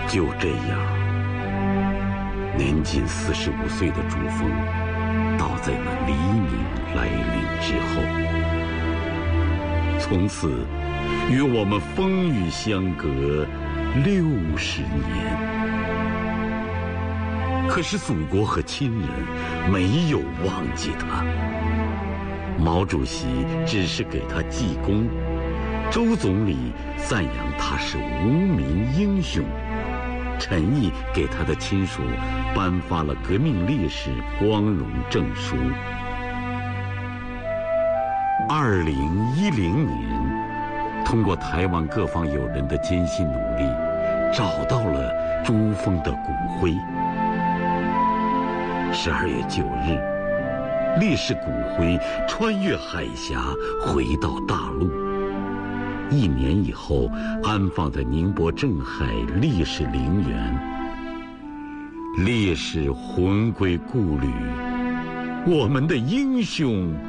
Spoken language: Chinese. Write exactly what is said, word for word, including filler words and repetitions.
就这样，年仅四十五岁的朱峰，倒在了黎明来临之后，从此与我们风雨相隔六十年。可是祖国和亲人没有忘记他，毛主席只是给他记功，周总理赞扬他是无名英雄，陈毅给他的亲属颁发了革命烈士光荣证书。二零一零年，通过台湾各方友人的艰辛努力，找到了朱峰的骨灰。十二月九日，烈士骨灰穿越海峡回到大陆。一年以后，安放在宁波镇海烈士陵园。烈士魂归故旅，我们的英雄